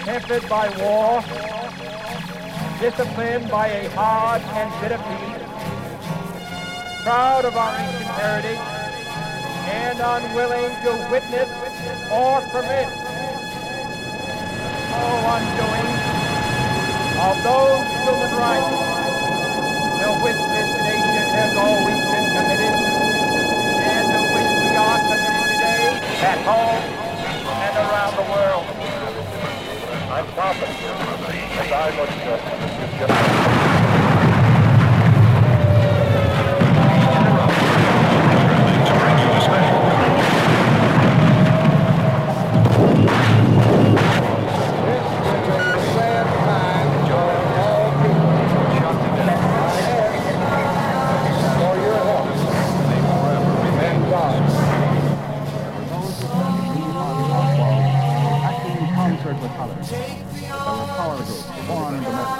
tempered by war, disciplined by a hard and bitter peace, proud of our ancient heritage, and unwilling to witness or permit no undoing of those human rights to which this nation has always been committed and to which we are committed today at home and around the world. I'm confident that I must with others. There were power groups, foreign and domestic.